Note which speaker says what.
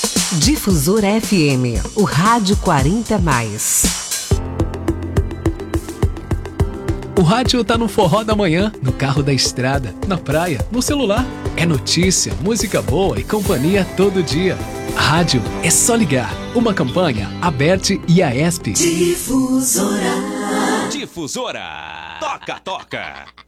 Speaker 1: Difusora FM, o rádio 40+.
Speaker 2: O rádio tá no forró da manhã, no carro da estrada, na praia, no celular. É notícia, música boa e companhia todo dia. Rádio é só ligar. Uma campanha, Aberte e a ESP.
Speaker 3: Difusora. Difusora. Toca, toca.